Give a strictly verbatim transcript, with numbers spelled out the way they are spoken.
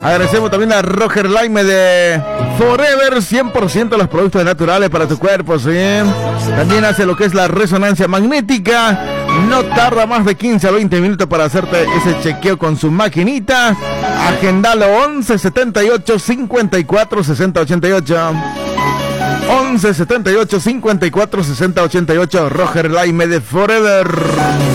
Agradecemos también a Roger Laime de Forever, cien por ciento los productos naturales para tu cuerpo, ¿sí? También hace lo que es la resonancia magnética. No tarda más de quince a veinte minutos para hacerte ese chequeo con su maquinita. Agendalo once setenta y ocho cincuenta y cuatro sesenta ochenta y ocho. once setenta y ocho cincuenta y cuatro sesenta ochenta y ocho. Roger Laime de Forever.